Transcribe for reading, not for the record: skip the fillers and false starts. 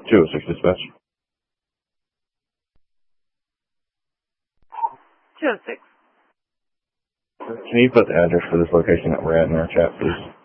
206 dispatch. 206. Can you put the address for this location that we're at in our chat, please?